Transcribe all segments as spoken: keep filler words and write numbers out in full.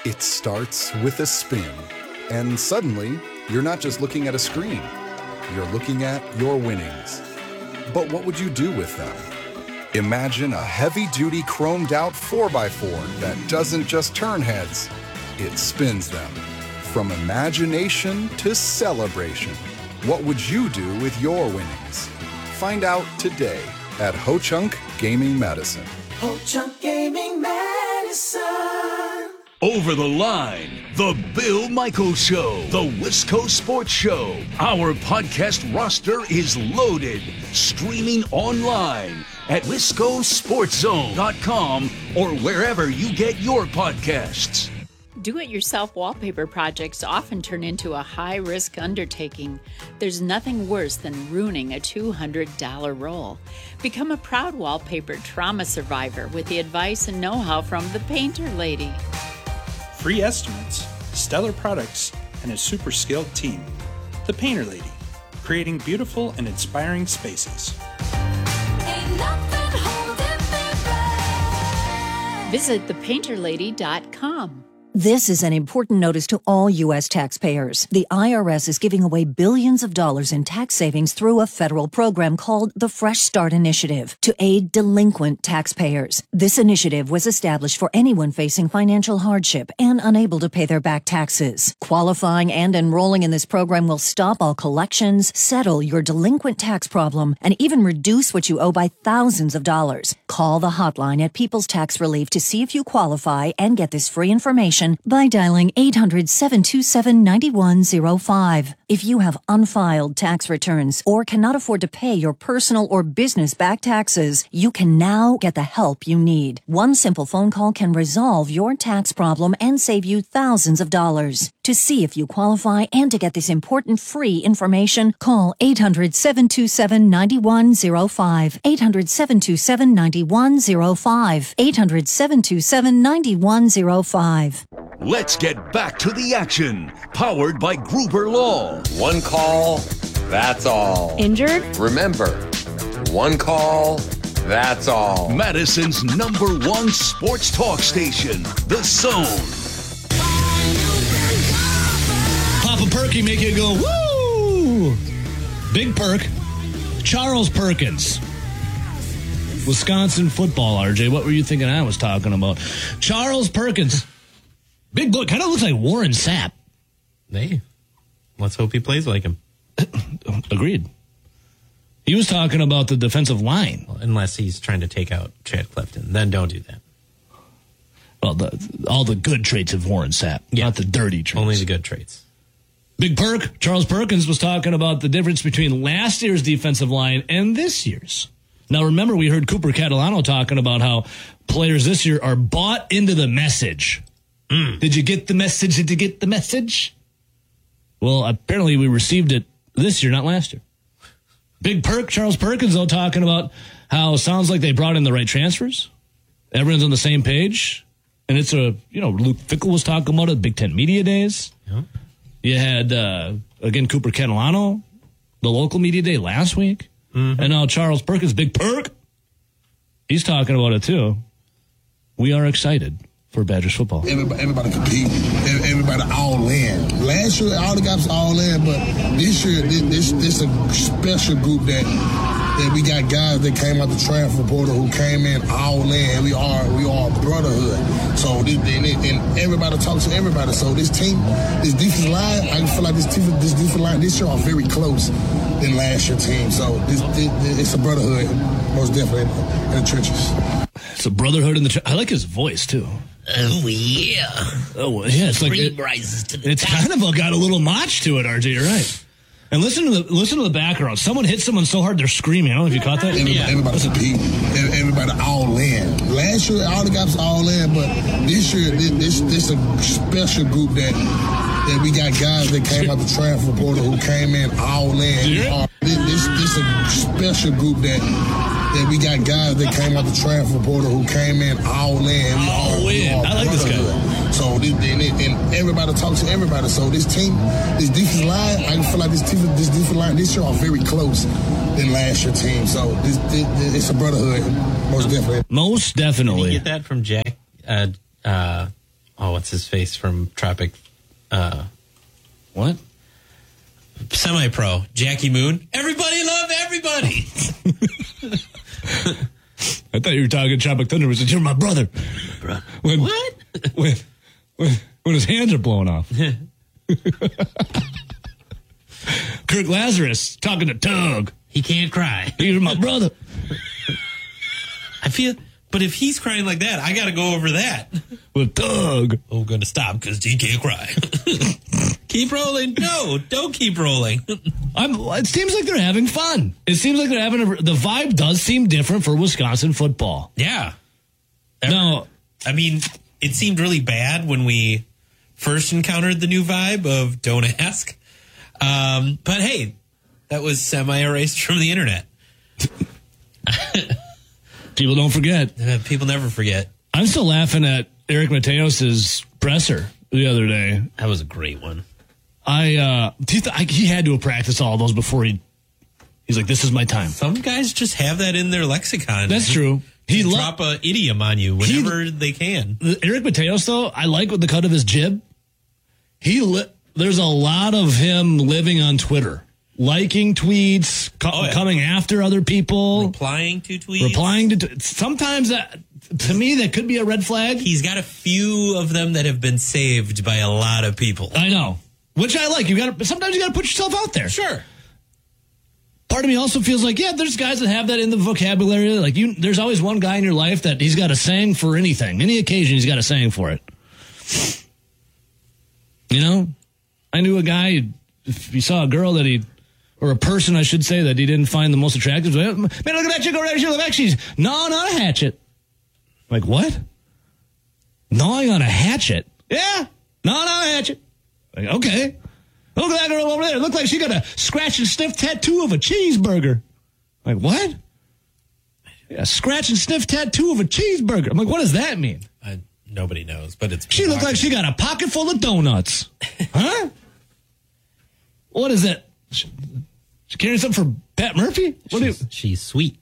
It starts with a spin, and suddenly, you're not just looking at a screen, you're looking at your winnings. But what would you do with them? Imagine a heavy-duty chromed-out four by four that doesn't just turn heads, it spins them. From imagination to celebration, what would you do with your winnings? Find out today at Ho-Chunk Gaming Madison. Ho-Chunk Gaming Madison. Over the Line, The Bill Michaels Show, The Wisco Sports Show. Our podcast roster is loaded, streaming online at wisco sports zone dot com or wherever you get your podcasts. Do-it-yourself wallpaper projects often turn into a high-risk undertaking. There's nothing worse than ruining a two hundred dollars roll. Become a proud wallpaper trauma survivor with the advice and know-how from the Painter Lady. Free estimates, stellar products, and a super skilled team. The Painter Lady, creating beautiful and inspiring spaces. Ain't nothing holding me back. Visit the painter lady dot com. This is an important notice to all U S taxpayers. The I R S is giving away billions of dollars in tax savings through a federal program called the Fresh Start Initiative to aid delinquent taxpayers. This initiative was established for anyone facing financial hardship and unable to pay their back taxes. Qualifying and enrolling in this program will stop all collections, settle your delinquent tax problem, and even reduce what you owe by thousands of dollars. Call the hotline at People's Tax Relief to see if you qualify and get this free information by dialing eight hundred, seven two seven, nine one zero five. If you have unfiled tax returns or cannot afford to pay your personal or business back taxes, you can now get the help you need. One simple phone call can resolve your tax problem and save you thousands of dollars. To see if you qualify and to get this important free information, call eight hundred, seven two seven, nine one zero five. eight hundred, seven two seven, nine one zero five. eight hundred, seven two seven, nine one zero five. Let's get back to the action. Powered by Gruber Law. One call, that's all. Injured? Remember, one call, that's all. Madison's number one sports talk station, The Zone. Pop a perky, make you go, woo! Big perk. Charles Perkins. Wisconsin football, R J. What were you thinking I was talking about? Charles Perkins. Big boy. Kind of looks like Warren Sapp. Hey, let's hope he plays like him. Agreed. He was talking about the defensive line. Well, unless he's trying to take out Chad Clifton. Then don't do that. Well, the, all the good traits of Warren Sapp, yeah. Not the dirty traits. Only the good traits. Big perk. Charles Perkins was talking about the difference between last year's defensive line and this year's. Now, remember, we heard Cooper Catalano talking about how players this year are bought into the message. Mm. Did you get the message? Did you get the message? Well, apparently we received it this year, not last year. Big perk, Charles Perkins, though, talking about how it sounds like they brought in the right transfers. Everyone's on the same page. And it's a, you know, Luke Fickell was talking about it, Big Ten Media Days. Yeah. You had, uh, again, Cooper Catalano, the local media day last week. Mm-hmm. And now Charles Perkins, Big Perk, he's talking about it, too. We are excited for Badgers football. Everybody, everybody compete. Everybody all in. Last year, all the guys all in, but this year, this this a special group that that we got guys that came out the transfer portal who came in all in. We are we are a brotherhood. So this, and, and everybody talks to everybody. So this team, this defensive line, I feel like this defensive, this defensive line this year are very close than last year's team. So this, this it's a brotherhood, most definitely in the trenches. It's a brotherhood in the trenches. I like his voice too. Oh, yeah. Oh, yeah. It's like it, rises to the it's top. kind of a, got a little notch to it, R J. You're right. And listen to the listen to the background. Someone hit someone so hard they're screaming. I don't know if you caught that. Everybody, yeah. everybody compete. Everybody all in. Last year, all the guys all in, but this year, this this a special group that that we got guys that came out the transfer portal who came in all in. Yeah. This this this a special group that. that we got guys that came out the transfer portal who came in all in. We all all in. I like this guy. So this, and, and everybody talks to everybody. So this team, this defensive line, I feel like this defensive, this defensive line this year are very close than last year's team. So this, this it's a brotherhood, most definitely. Most definitely. Did you get that from Jack uh, uh, oh, what's his face from Tropic? Uh, what? Semi-pro, Jackie Moon. Everybody love everybody. I thought you were talking Tropic Thunder. Was you're my brother? When, what? When, when, when his hands are blown off. Kirk Lazarus talking to Tug. He can't cry. You're my brother. I feel, but if he's crying like that, I got to go over that. With Tug. Oh, we're going to stop because he can't cry. Keep rolling. No, don't keep rolling. I'm, it seems like they're having fun. It seems like they're having a, the vibe does seem different for Wisconsin football. Yeah. No, I mean, it seemed really bad when we first encountered the new vibe of don't ask. Um, but hey, that was semi-erased from the internet. People don't forget. Uh, people never forget. I'm still laughing at Eric Mateos' presser the other day. That was a great one. I, uh, he, th- I, he had to have practiced all those before he, he's like, this is my time. Some guys just have that in their lexicon. That's true. He lo- drop a idiom on you whenever he, they can. Eric Mateos, though, I like with the cut of his jib. He li- There's a lot of him living on Twitter, liking tweets, co- oh, yeah. coming after other people. Replying to tweets. Replying to t- Sometimes, that, to me, that could be a red flag. He's got a few of them that have been saved by a lot of people. I know. Which I like. You got to. Sometimes you got to put yourself out there. Sure. Part of me also feels like, yeah, there's guys that have that in the vocabulary. Like you, there's always one guy in your life that he's got a saying for anything, any occasion. He's got a saying for it. You know, I knew a guy. If he saw a girl that he, or a person, I should say, that he didn't find the most attractive. Man, look at that chick over there. She looks like she's gnawing on a hatchet. Like what? Gnawing on a hatchet? Yeah, gnawing on a hatchet. Like, okay. Look at that girl over there. Look like she got a scratch and sniff tattoo of a cheeseburger. Like, what? A scratch and sniff tattoo of a cheeseburger. I'm like, what does that mean? Uh, nobody knows, but it's... She looked like she got a pocket full of donuts. Huh? What is that? She, she carrying something for Pat Murphy? What she's, do you... she's sweet.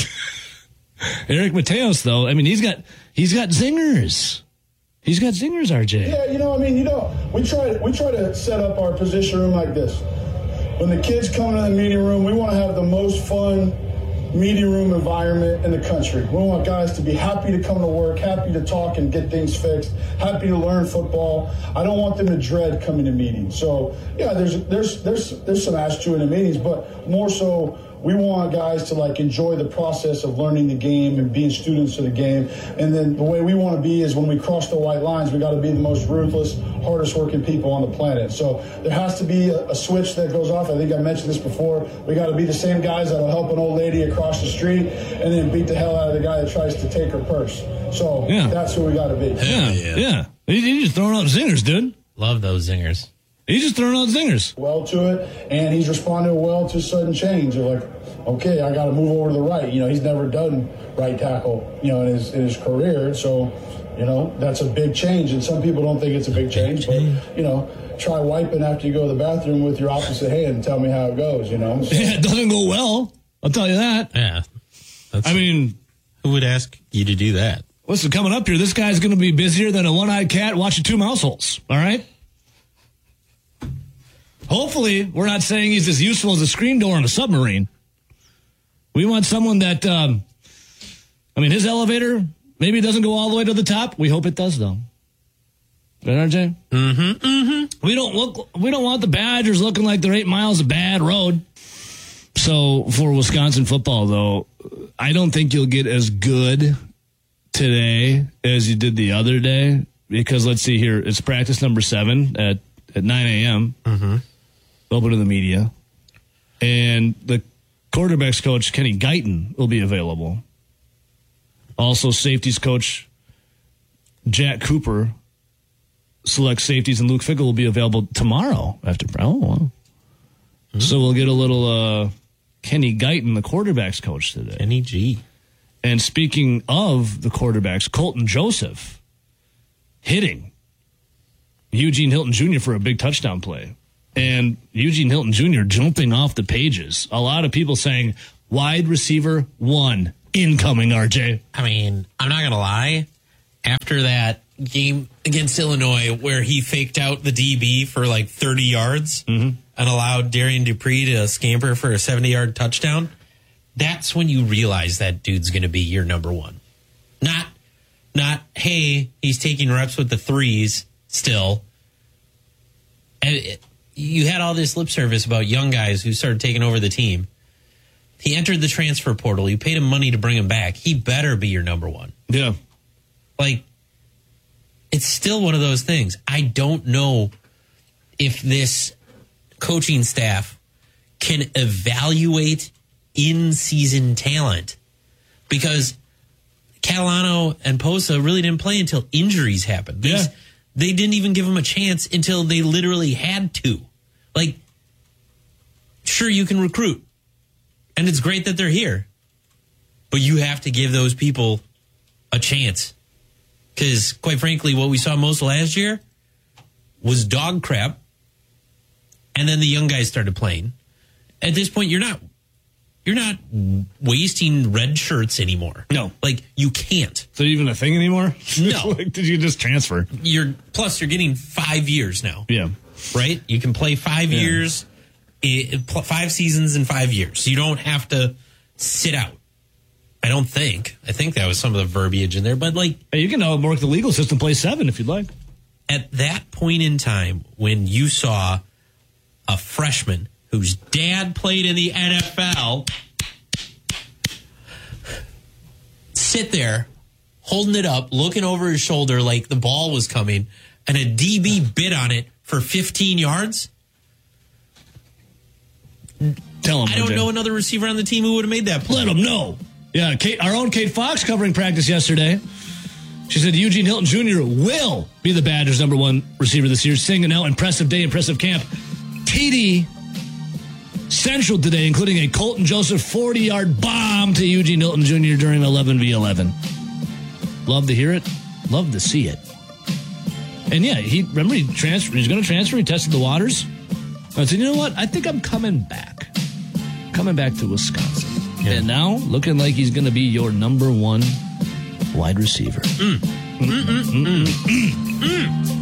Eric Mateos, though, I mean, he's got he's got zingers. He's got zingers, R J. Yeah, you know, I mean, you know, we try we try to set up our position room like this. When the kids come into the meeting room, we want to have the most fun meeting room environment in the country. We want guys to be happy to come to work, happy to talk and get things fixed, happy to learn football. I don't want them to dread coming to meetings. So, yeah, there's there's there's there's some ass chewing in meetings, but more so, we want guys to like enjoy the process of learning the game and being students of the game. And then the way we want to be is when we cross the white lines, we got to be the most ruthless, hardest working people on the planet. So there has to be a, a switch that goes off. I think I mentioned this before. We got to be the same guys that'll help an old lady across the street and then beat the hell out of the guy that tries to take her purse. So yeah. That's who we got to be. Yeah, yeah. yeah. He's just throwing out zingers, dude. Love those zingers. He's just throwing out zingers. Well to it, and he's responding well to sudden change. They're like, okay, I got to move over to the right. You know, he's never done right tackle, you know, in his in his career. So, you know, that's a big change. And some people don't think it's a big change, but, you know, try wiping after you go to the bathroom with your opposite hand and tell me how it goes, you know. So. Yeah, it doesn't go well. I'll tell you that. Yeah. That's, I mean, who would ask you to do that? Listen, coming up here, this guy's going to be busier than a one-eyed cat watching two mouse holes. All right? Hopefully, we're not saying he's as useful as a screen door on a submarine. We want someone that, um, I mean, his elevator maybe doesn't go all the way to the top. We hope it does, though. Right, R J? Mm-hmm, mm-hmm. We don't look. We don't want the Badgers looking like they're eight miles of bad road. So for Wisconsin football, though, I don't think you'll get as good today as you did the other day because let's see here, it's practice number seven at at nine a.m. Mm-hmm. Open to the media, and the quarterbacks coach Kenny Guyton will be available. Also, safeties coach Jack Cooper, select safeties, and Luke Fickle will be available tomorrow after. Oh, wow. Mm-hmm. So we'll get a little uh, Kenny Guyton, the quarterbacks coach today. Kenny G. And speaking of the quarterbacks, Colton Joseph hitting Eugene Hilton Junior for a big touchdown play. And Eugene Hilton Junior jumping off the pages. A lot of people saying, wide receiver one, incoming, R J. I mean, I'm not going to lie. After that game against Illinois where he faked out the D B for like thirty yards Mm-hmm. and allowed Darian Dupree to scamper for a seventy-yard touchdown, that's when you realize that dude's going to be your number one. Not, not, hey, he's taking reps with the threes still. And it, you had all this lip service about young guys who started taking over the team. He entered the transfer portal. You paid him money to bring him back. He better be your number one. Yeah. Like, it's still one of those things. I don't know if this coaching staff can evaluate in-season talent because Catalano and Posa really didn't play until injuries happened. They, Yeah. they didn't even give him a chance until they literally had to. Like, sure, you can recruit, and it's great that they're here, but you have to give those people a chance. Because, quite frankly, what we saw most last year was dog crap, and then the young guys started playing. At this point, you're not you're not wasting red shirts anymore. No. Like, you can't. Is that even a thing anymore? No. Like, did you just transfer? You're plus you're getting five years now. Yeah. Right? You can play five Yeah. years, eh, pl- five seasons in five years. You don't have to sit out. I don't think. I think that was some of the verbiage in there. But, like... Hey, you can now work the legal system, play seven if you'd like. At that point in time, when you saw a freshman whose dad played in the N F L sit there, holding it up, looking over his shoulder like the ball was coming, and a D B bid on it for fifteen yards... Tell him. I don't R J. know another receiver on the team who would have made that play. Let him know. Yeah, Kate, our own Kate Fox covering practice yesterday. She said Eugene Hilton Junior will be the Badgers' number one receiver this year, singing out impressive day, impressive camp. T D Central today, including a Colton Joseph forty-yard bomb to Eugene Hilton Junior during eleven v eleven. Love to hear it. Love to see it. And yeah, he remember he transferred. He's going to transfer. He tested the waters. I said, you know what? I think I'm coming back. Coming back to Wisconsin. Yeah. And now, looking like he's going to be your number one wide receiver. Mm. Mm, mm, mm, mm, mm.